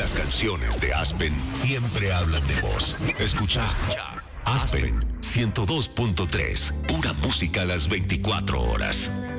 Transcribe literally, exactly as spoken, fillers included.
Las canciones de Aspen siempre hablan de vos. Escucha, Aspen ciento dos punto tres, pura música a las veinticuatro horas.